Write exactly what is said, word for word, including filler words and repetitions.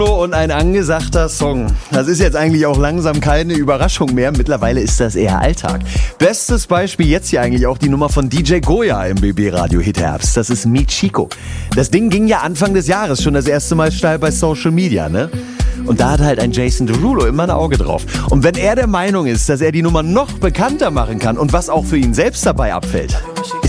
Und ein angesagter Song. Das ist jetzt eigentlich auch langsam keine Überraschung mehr. Mittlerweile ist das eher Alltag. Bestes Beispiel jetzt hier eigentlich auch die Nummer von D J Goya im B B-Radio Hit Herbst. Das ist Mi Chico. Das Ding ging ja Anfang des Jahres schon das erste Mal steil bei Social Media, ne? Und da hat halt ein Jason Derulo immer ein Auge drauf. Und wenn er der Meinung ist, dass er die Nummer noch bekannter machen kann und was auch für ihn selbst dabei abfällt,